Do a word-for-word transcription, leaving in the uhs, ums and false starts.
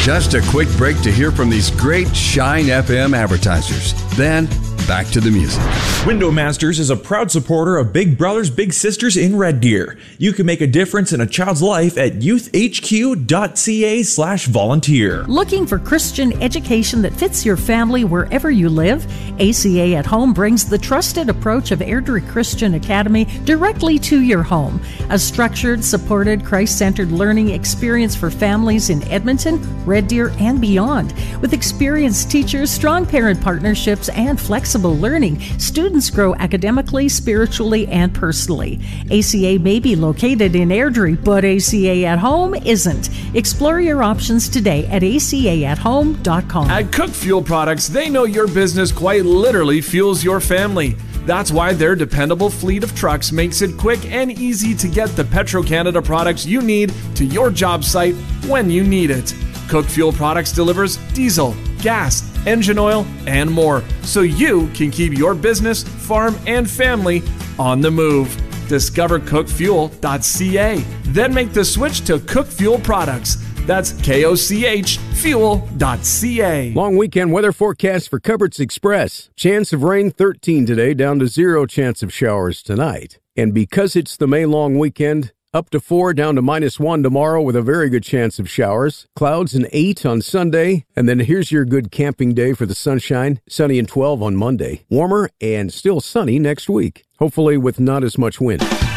Just a quick break to hear from these great Shine F M advertisers. Then, back to the music. Window Masters is a proud supporter of Big Brothers Big Sisters in Red Deer. You can make a difference in a child's life at youthhq.ca slash volunteer. Looking for Christian education that fits your family wherever you live? A C A at Home brings the trusted approach of Airdrie Christian Academy directly to your home. A structured, supported, Christ-centered learning experience for families in Edmonton, Red Deer, and beyond. With experienced teachers, strong parent partnerships, and flexible learning, students grow academically, spiritually, and personally. A C A may be located in Airdrie, but A C A at Home isn't. Explore your options today at a c a at home dot com. At Cook Fuel Products, they know your business quite literally fuels your family. That's why their dependable fleet of trucks makes it quick and easy to get the Petro-Canada products you need to your job site when you need it. Cook Fuel Products delivers diesel, gas, engine oil, and more, so you can keep your business, farm, and family on the move. Discover cook fuel dot c a. Then make the switch to Cook Fuel Products. That's K O C H fuel dot c a. Long weekend weather forecast for Cupboards Express. Chance of rain thirteen today, down to zero chance of showers tonight. And because it's the May long weekend, up to four, down to minus one tomorrow with a very good chance of showers. Clouds and eight on Sunday. And then here's your good camping day for the sunshine. Sunny and twelve on Monday. Warmer and still sunny next week. Hopefully with not as much wind.